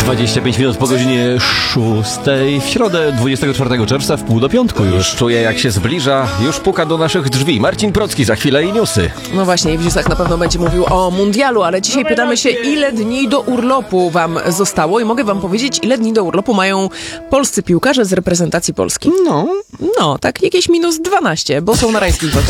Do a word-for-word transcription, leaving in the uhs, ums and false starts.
dwadzieścia pięć minut po godzinie szóstej w środę dwudziestego czwartego czerwca w pół do piątku już. Czuję, jak się zbliża, już puka do naszych drzwi. Marcin Procki, za chwilę i newsy. No właśnie, i w newsach na pewno będzie mówił o mundialu, ale dzisiaj pytamy się, ile dni do urlopu wam zostało i mogę wam powiedzieć, ile dni do urlopu mają polscy piłkarze z reprezentacji Polski. No. No, tak jakieś minus dwanaście, bo są na rajskich wakacjach.